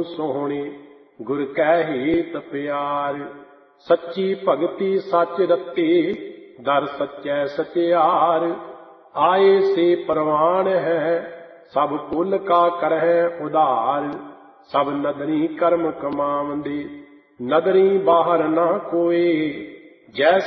सोहणी गुर कै हेत प्यार। सच्ची भगति सच रत्ती दर सच्चै सचियार। आए से परवान है सब कुल का करहै उधार। सब नदरी कर्म कमावंदे नदरी बाहर ना कोई। जैसे